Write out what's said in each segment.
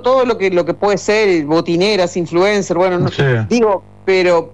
todo lo que puede ser, botineras, influencer, bueno, no, Sí. digo, pero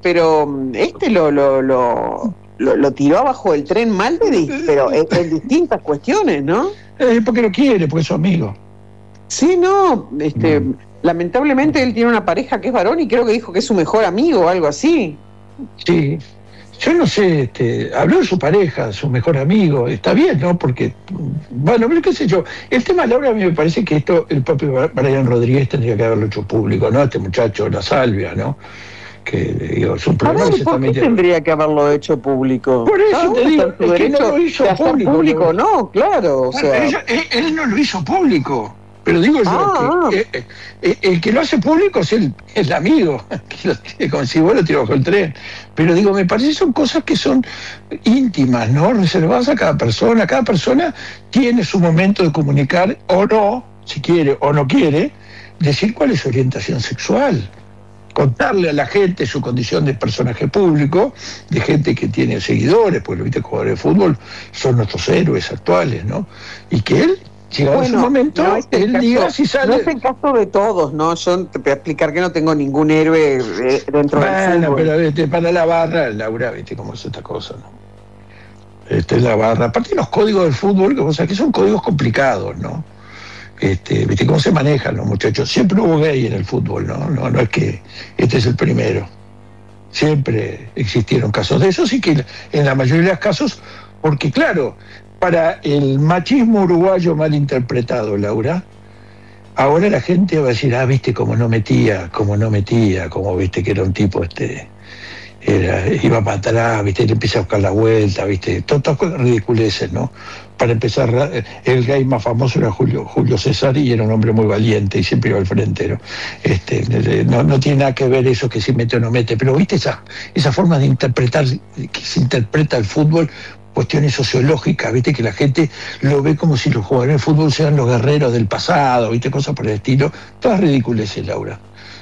lo tiró abajo del tren Malvedi, pero en distintas cuestiones, ¿no? Porque lo quiere, porque es su amigo. Sí, no, lamentablemente él tiene una pareja que es varón y creo que dijo que es su mejor amigo o algo así. Sí. Yo no sé, habló de su pareja, su mejor amigo, está bien, ¿no? Porque, bueno, pero qué sé yo, el tema, Laura, a mí me parece que esto el propio Brian Rodríguez tendría que haberlo hecho público, ¿no? Este muchacho, La Salvia, ¿no? Que, digo, es un A problema que ver, se ¿por está qué metiendo. tendría que haberlo hecho público? Por eso Cada uno te está digo, en su es que no derecho lo hizo de hacer público, ¿no? Claro, o Bueno, sea... él no lo hizo público, pero digo yo que el que lo hace público es el amigo, que como si vos lo tiró bajo el tren. Pero digo, me parece que son cosas que son íntimas, ¿no? Reservadas a cada persona. Cada persona tiene su momento de comunicar o no, si quiere o no quiere, decir cuál es su orientación sexual. Contarle a la gente su condición de personaje público, de gente que tiene seguidores, porque viste, jugadores de fútbol son nuestros héroes actuales, ¿no? Y que él, llegado su momento, no es él diga si sale. No es el caso de todos, ¿no? Yo te voy a explicar que no tengo ningún héroe dentro del fútbol. Pero para la barra, Laura, viste cómo es esta cosa, ¿no? La barra, aparte los códigos del fútbol, que vos sabés que son códigos complicados, ¿no? ¿Viste cómo se manejan los muchachos? Siempre hubo gay en el fútbol, ¿no? No es que este es el primero. Siempre existieron casos de esos y que en la mayoría de los casos, porque claro, para el machismo uruguayo mal interpretado, Laura, ahora la gente va a decir, viste cómo no metía, como viste que era un tipo iba para atrás, viste, le empieza a buscar la vuelta, viste, todas cosas ridiculeces, ¿no? Para empezar, el gay más famoso era Julio César y era un hombre muy valiente y siempre iba al frente, ¿no? No tiene nada que ver eso que si mete o no mete, pero viste esa forma de interpretar, que se interpreta el fútbol, cuestiones sociológicas, viste, que la gente lo ve como si los jugadores de fútbol sean los guerreros del pasado, viste, cosas por el estilo, todas ridiculeces, Laura.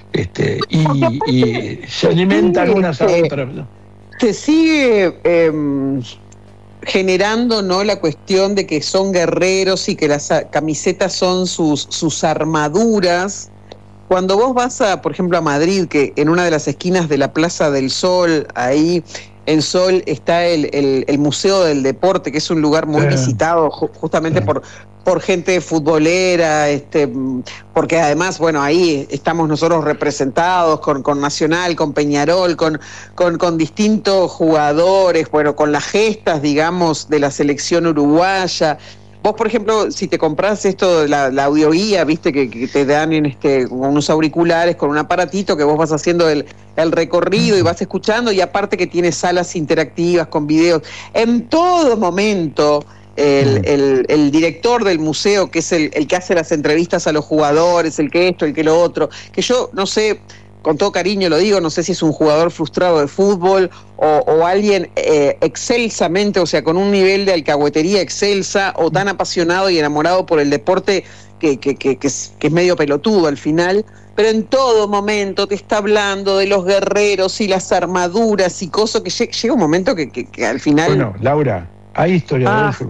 Y se alimentan unas a otras. Te sigue generando, ¿no?, la cuestión de que son guerreros y que las camisetas son sus armaduras. Cuando vos vas por ejemplo, a Madrid, que en una de las esquinas de la Plaza del Sol, ahí en Sol, está el Museo del Deporte, que es un lugar muy visitado justamente por gente futbolera, porque además, bueno, ahí estamos nosotros representados con Nacional, con Peñarol, con distintos jugadores, bueno, con las gestas, digamos, de la selección uruguaya. Vos, por ejemplo, si te compras esto de la audioguía, viste, que te dan con unos auriculares, con un aparatito que vos vas haciendo el recorrido y vas escuchando, y aparte que tiene salas interactivas con videos. En todo momento, el director del museo, que es el que hace las entrevistas a los jugadores, el que esto, el que lo otro, que yo no sé, con todo cariño lo digo, no sé si es un jugador frustrado de fútbol o alguien excelsamente, o sea, con un nivel de alcahuetería excelsa o tan apasionado y enamorado por el deporte que es medio pelotudo al final, pero en todo momento te está hablando de los guerreros y las armaduras y cosas que llega un momento que al final... Bueno, Laura, hay historiadores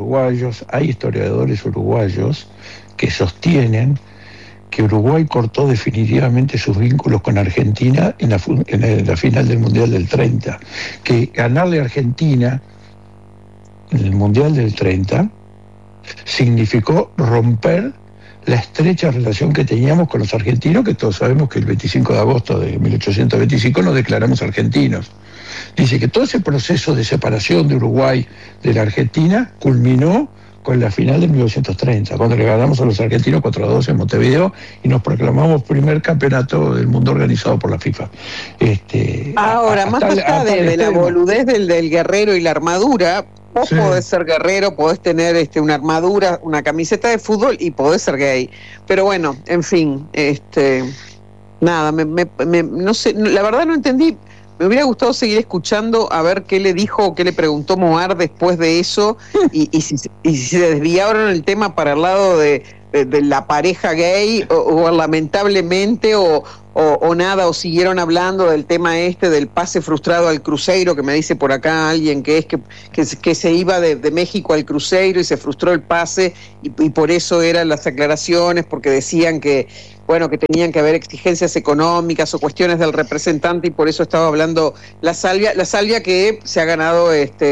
uruguayos que sostienen que Uruguay cortó definitivamente sus vínculos con Argentina en la final del Mundial del 30, que ganarle a Argentina en el Mundial del 30 significó romper la estrecha relación que teníamos con los argentinos, que todos sabemos que el 25 de agosto de 1825 nos declaramos argentinos. Dice que todo ese proceso de separación de Uruguay de la Argentina culminó con la final de 1930, cuando le ganamos a los argentinos 4-2 en Montevideo y nos proclamamos primer campeonato del mundo organizado por la FIFA. Ahora, más allá de la boludez del guerrero y la armadura, vos podés ser guerrero, podés tener una armadura, una camiseta de fútbol y podés ser gay. Pero bueno, en fin, nada, no sé, la verdad no entendí. Me hubiera gustado seguir escuchando a ver qué le dijo o qué le preguntó Moar después de eso y si se desviaron el tema para el lado de la pareja gay o lamentablemente o nada, o siguieron hablando del tema del pase frustrado al Cruzeiro, que me dice por acá alguien que se iba de México al Cruzeiro y se frustró el pase y por eso eran las aclaraciones, porque decían que bueno, que tenían que haber exigencias económicas o cuestiones del representante, y por eso estaba hablando la Salvia que se ha ganado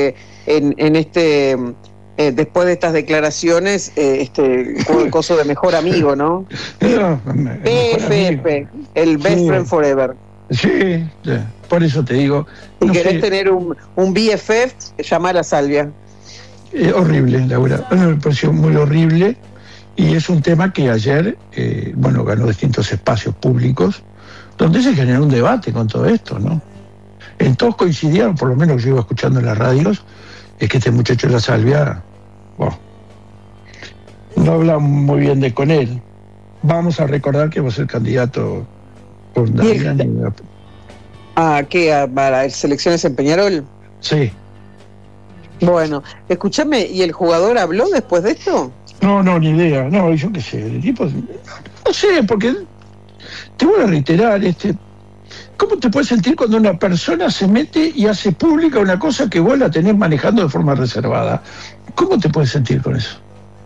después de estas declaraciones, el coso de mejor amigo, ¿no? BFF, el Best Friend Forever. Sí, por eso te digo. Si querés tener un BFF, llama a la Salvia. Horrible, Laura. Me pareció muy horrible, y es un tema que ayer, ganó distintos espacios públicos, donde se generó un debate con todo esto, ¿no? En todos coincidieron, por lo menos yo iba escuchando en las radios, es que este muchacho de la Salvia, no habla muy bien con él. Vamos a recordar que va a ser candidato con Damián. ¿A qué? ¿Para las elecciones en Peñarol? Sí. Bueno, escúchame, ¿y el jugador habló después de esto? No, ni idea. No, yo qué sé. El tipo, no sé, porque te voy a reiterar, ¿cómo te puedes sentir cuando una persona se mete y hace pública una cosa que vos la tenés manejando de forma reservada? ¿Cómo te puedes sentir con eso?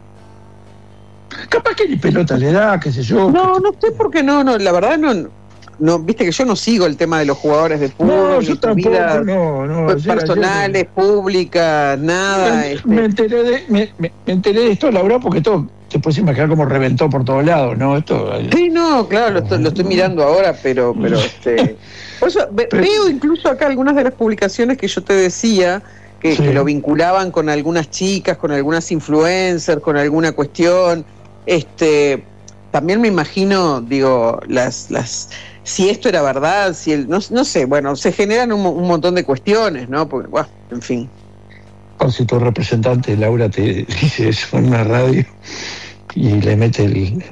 Capaz que ni pelota le da, qué sé yo. No sé por qué no, la verdad no, viste que yo no sigo el tema de los jugadores de fútbol. No, yo tampoco, personales, públicas, nada. Me enteré de esto, Laura, porque todo te puedes imaginar cómo reventó por todos lados, ¿no? Sí, no, claro, lo estoy mirando ahora, pero por eso veo incluso acá algunas de las publicaciones que yo te decía, que lo vinculaban con algunas chicas, con algunas influencers, con alguna cuestión. También me imagino, digo, si esto era verdad, si no sé, bueno, se generan un montón de cuestiones, ¿no? Porque, en fin. O si tu representante, Laura, te dice eso en una radio y le mete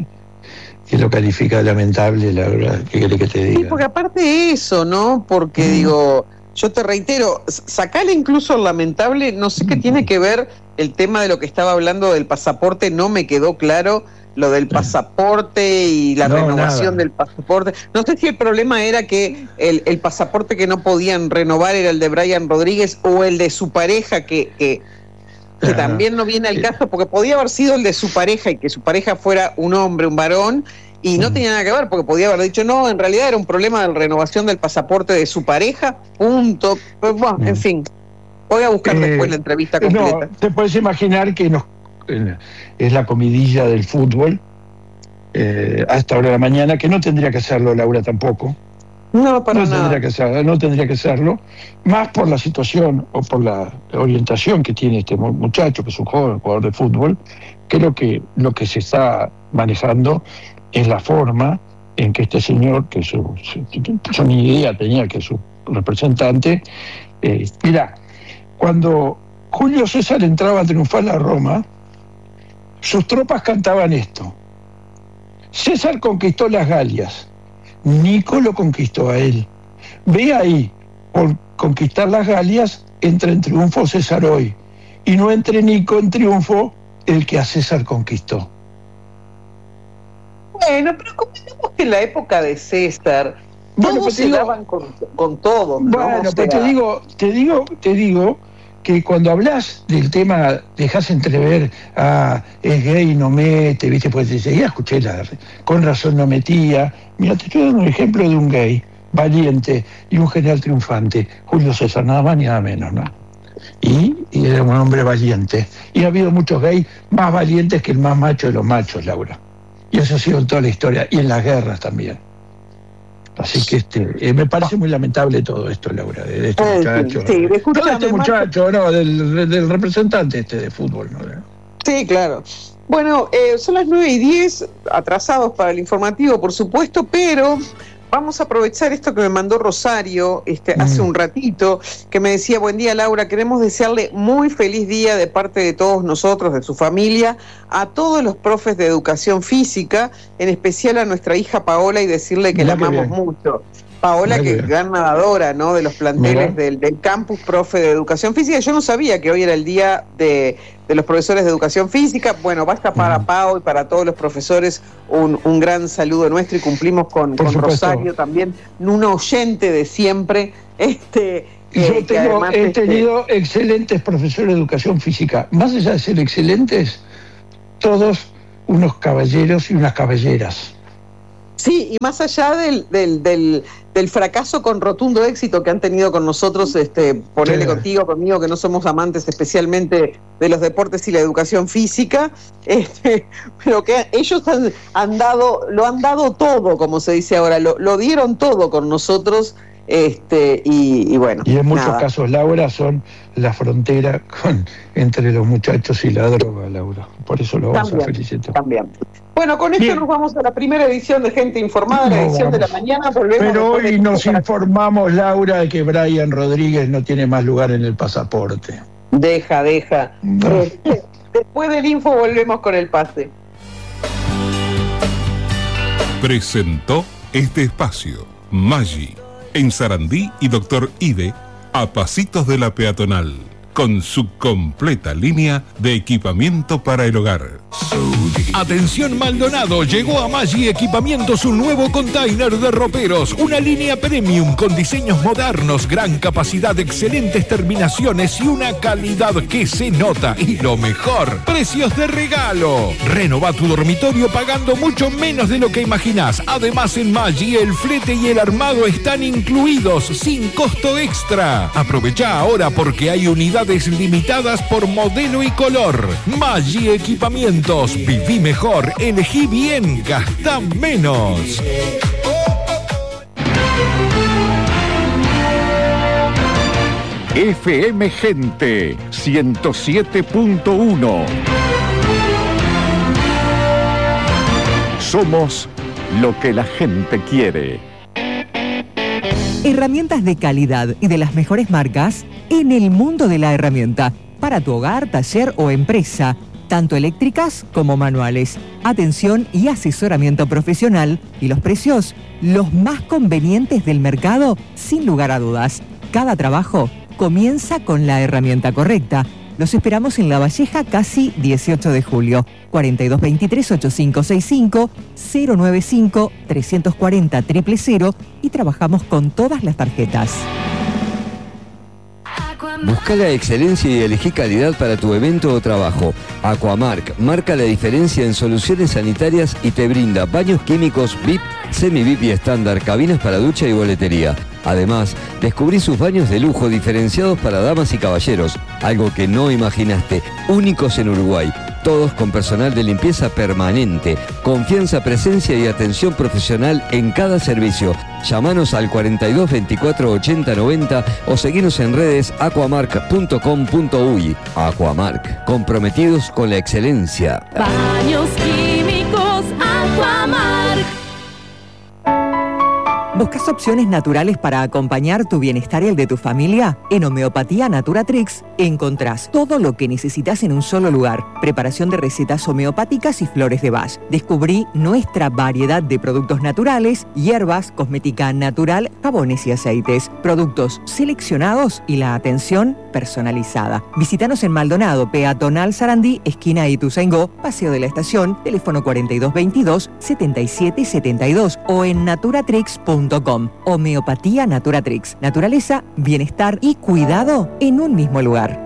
y lo califica de lamentable, Laura, ¿qué quiere que te diga? Sí, porque aparte de eso, ¿no? Porque digo, yo te reitero, sacale incluso el lamentable, no sé qué tiene que ver el tema de lo que estaba hablando del pasaporte, no me quedó claro lo del pasaporte y la renovación del pasaporte. No sé si el problema era que el pasaporte que no podían renovar era el de Brian Rodríguez o el de su pareja, que también no viene al caso, porque podía haber sido el de su pareja y que su pareja fuera un hombre, un varón, y no tenía nada que ver, porque podía haber dicho, no, en realidad era un problema de renovación del pasaporte de su pareja, punto. Pero, en fin, voy a buscar después la entrevista completa. No, te puedes imaginar que es la comidilla del fútbol a esta hora de la mañana, que no tendría que hacerlo Laura tampoco. No, para nada. No tendría que hacerlo, más por la situación o por la orientación que tiene este muchacho, que es un joven jugador de fútbol. Creo que lo que se está manejando es la forma en que este señor, que yo ni idea tenía que su representante, mira, cuando Julio César entraba a triunfar a Roma, sus tropas cantaban esto: César conquistó las Galias, Nico lo conquistó a él. Ve ahí, por conquistar las Galias entra en triunfo César hoy, y no entre Nico en triunfo el que a César conquistó. Bueno, pero convengamos que en la época de César todos se daban con todo, ¿no? Bueno, pero te digo que cuando hablas del tema dejas entrever es gay, no mete, viste, pues dice, ya escuché con razón no metía. Mira, te estoy dando un ejemplo de un gay valiente y un general triunfante, Julio César, nada más ni nada menos, ¿no? Y era un hombre valiente, y ha habido muchos gays más valientes que el más macho de los machos, Laura, y eso ha sido en toda la historia, y en las guerras también. Así que me parece muy lamentable todo esto, Laura, de este muchacho. Sí, todo este muchacho, no, del representante de fútbol, ¿no? Sí, claro. Bueno, son las 9:10, atrasados para el informativo, por supuesto, pero vamos a aprovechar esto que me mandó Rosario hace un ratito, que me decía, buen día Laura, queremos desearle muy feliz día de parte de todos nosotros, de su familia, a todos los profes de educación física, en especial a nuestra hija Paola, y decirle que la amamos mucho. Paola, que es gran nadadora, ¿no?, de los planteles del campus, profe de educación física. Yo no sabía que hoy era el día de los profesores de educación física. Bueno, basta para Pao y para todos los profesores un gran saludo nuestro, y cumplimos con Rosario también, un oyente de siempre. Yo he tenido excelentes profesores de educación física, más allá de ser excelentes, todos unos caballeros y unas caballeras. Sí, y más allá del fracaso con rotundo éxito que han tenido con nosotros, ponele contigo, conmigo, que no somos amantes especialmente de los deportes y la educación física, pero que ellos lo han dado todo, como se dice ahora, lo dieron todo con nosotros. Y bueno. Y en muchos casos, Laura, son la frontera entre los muchachos y la droga, Laura. Por eso lo vamos a felicitar. También. Bueno, con esto nos vamos a la primera edición de Gente Informada, la edición de la mañana. Pero hoy nos informamos, Laura, de que Brian Rodríguez no tiene más lugar en el pasaporte. Deja. No. Después del info volvemos con el pase. Presentó este espacio Maggi, en Sarandí y Doctor Ide, a pasitos de la peatonal, con su completa línea de equipamiento para el hogar. Atención Maldonado, llegó a Maggi Equipamientos un nuevo container de roperos, una línea premium con diseños modernos, gran capacidad, excelentes terminaciones y una calidad que se nota. Y lo mejor, precios de regalo. Renova tu dormitorio pagando mucho menos de lo que imaginás. Además en Maggi el flete y el armado están incluidos sin costo extra. Aprovecha ahora porque hay unidades limitadas por modelo y color. Maggi Equipamientos. Viví mejor, elegí bien, gastá menos. FM Gente 107.1. Somos lo que la gente quiere. Herramientas de calidad y de las mejores marcas en el mundo de la herramienta. Para tu hogar, taller o empresa. Tanto eléctricas como manuales. Atención y asesoramiento profesional y los precios, los más convenientes del mercado, sin lugar a dudas. Cada trabajo comienza con la herramienta correcta. Los esperamos en La Valleja, casi 18 de julio. 4223-8565, 095-340-000 y trabajamos con todas las tarjetas. Busca la excelencia y elegí calidad para tu evento o trabajo. Aquamark marca la diferencia en soluciones sanitarias y te brinda baños químicos VIP, semi-VIP y estándar, cabinas para ducha y boletería. Además, descubrí sus baños de lujo diferenciados para damas y caballeros, algo que no imaginaste, únicos en Uruguay. Todos con personal de limpieza permanente, confianza, presencia y atención profesional en cada servicio. Llámanos al 42 24 80 90 o seguinos en redes aquamark.com.uy. Aquamark, comprometidos con la excelencia. Baños químicos Aquamark. ¿Buscas opciones naturales para acompañar tu bienestar y el de tu familia? En Homeopatía Naturatrix encontrás todo lo que necesitas en un solo lugar. Preparación de recetas homeopáticas y flores de Bach. Descubrí nuestra variedad de productos naturales, hierbas, cosmética natural, jabones y aceites. Productos seleccionados y la atención personalizada. Visítanos en Maldonado, peatonal Sarandí, esquina Ituzaingó, Paseo de la Estación, teléfono 4222-7772 o en naturatrix.com. Homeopatía Naturatrix. Naturaleza, bienestar y cuidado en un mismo lugar.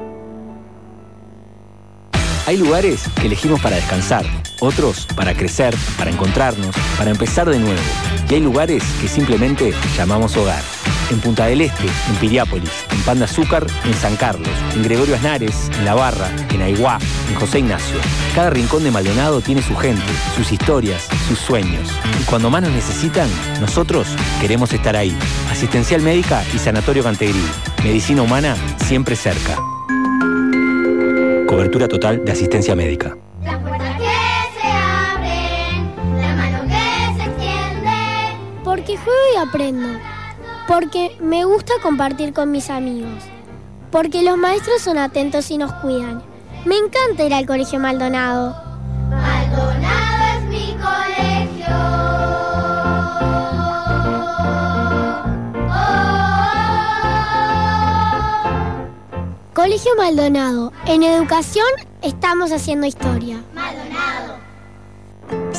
Hay lugares que elegimos para descansar, otros para crecer, para encontrarnos, para empezar de nuevo. Y hay lugares que simplemente llamamos hogar. En Punta del Este, en Piriápolis, en Pan de Azúcar, en San Carlos, en Gregorio Aznares, en La Barra, en Aiguá, en José Ignacio. Cada rincón de Maldonado tiene su gente, sus historias, sus sueños. Y cuando más nos necesitan, nosotros queremos estar ahí. Asistencial Médica y Sanatorio Cantegrí. Medicina humana siempre cerca. Cobertura total de asistencia médica. Las puertas que se abren, la mano que se extiende. Porque juego y aprendo. Porque me gusta compartir con mis amigos. Porque los maestros son atentos y nos cuidan. Me encanta ir al Colegio Maldonado. Maldonado es mi colegio. Colegio Maldonado. En educación estamos haciendo historia. Maldonado.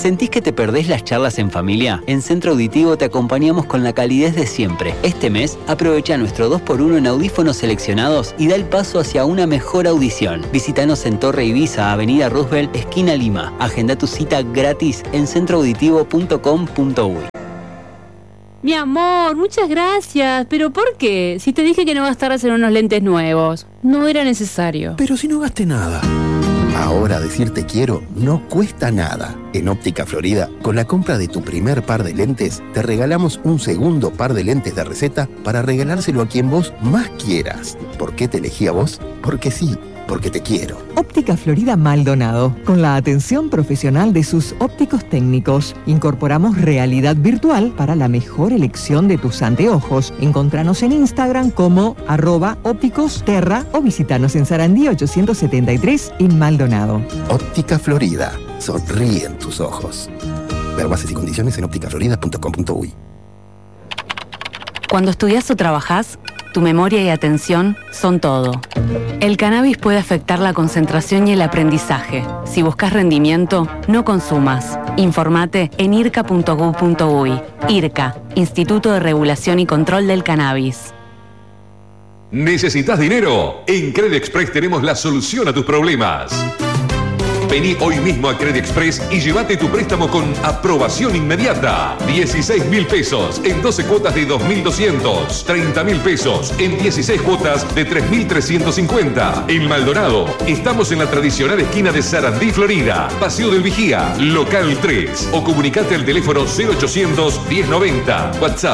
¿Sentís que te perdés las charlas en familia? En Centro Auditivo te acompañamos con la calidez de siempre. Este mes, aprovecha nuestro 2x1 en audífonos seleccionados y da el paso hacia una mejor audición. Visítanos en Torre Ibiza, Avenida Roosevelt, esquina Lima. Agenda tu cita gratis en centroauditivo.com.uy. Mi amor, muchas gracias. ¿Pero por qué? Si te dije que no gastaras en unos lentes nuevos. No era necesario. Pero si no gasté nada. Ahora decir te quiero no cuesta nada. En Óptica Florida, con la compra de tu primer par de lentes, te regalamos un segundo par de lentes de receta para regalárselo a quien vos más quieras. ¿Por qué te elegí a vos? Porque sí, porque te quiero. Óptica Florida Maldonado, con la atención profesional de sus ópticos técnicos. Incorporamos realidad virtual para la mejor elección de tus anteojos. Encontranos en Instagram como @ópticosterra o visitanos en Sarandí 873 en Maldonado. Óptica Florida, sonríen tus ojos. Ver bases y condiciones en ópticaflorida.com.uy. Cuando estudias o trabajás, tu memoria y atención son todo. El cannabis puede afectar la concentración y el aprendizaje. Si buscas rendimiento, no consumas. Informate en irca.gov.uy. IRCA, Instituto de Regulación y Control del Cannabis. ¿Necesitas dinero? En Credit Express tenemos la solución a tus problemas. Vení hoy mismo a Credit Express y llévate tu préstamo con aprobación inmediata. 16.000 pesos en 12 cuotas de 2.200. 30.000 pesos en 16 cuotas de 3.350. En Maldonado, estamos en la tradicional esquina de Sarandí, Florida. Paseo del Vigía, local 3. O comunicate al teléfono 0800 1090. WhatsApp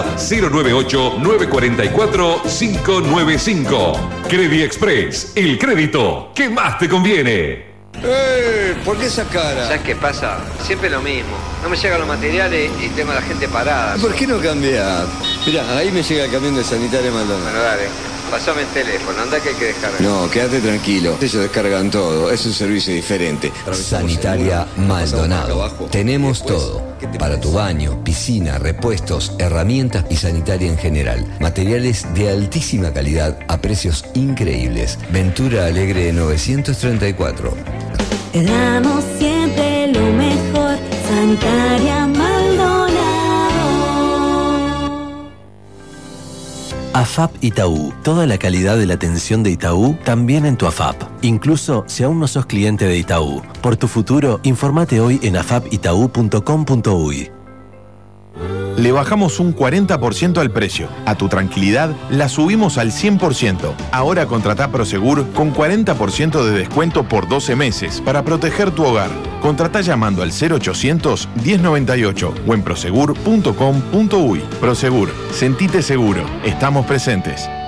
098-944-595. Credit Express, el crédito que más te conviene. ¿Por qué esa cara? ¿Sabes qué pasa? Siempre lo mismo. No me llegan los materiales y tengo a la gente parada. ¿Por qué no cambiar? Mirá, ahí me llega el camión de Sanitaria Maldonado. Bueno, dale. Pasame el teléfono, anda que hay que descargar. No, quédate tranquilo. Ellos descargan todo. Es un servicio diferente. Sanitaria Maldonado. Tenemos todo. Para tu baño, piscina, repuestos, herramientas y sanitaria en general. Materiales de altísima calidad a precios increíbles. Ventura Alegre 934. Te damos siempre lo mejor. Sanitaria Maldonado. AFAP Itaú. Toda la calidad de la atención de Itaú también en tu AFAP. Incluso si aún no sos cliente de Itaú. Por tu futuro, informate hoy en afapitau.com.uy. Le bajamos un 40% al precio. A tu tranquilidad, la subimos al 100%. Ahora contratá Prosegur con 40% de descuento por 12 meses para proteger tu hogar. Contratá llamando al 0800 1098 o en prosegur.com.uy. Prosegur, sentite seguro. Estamos presentes.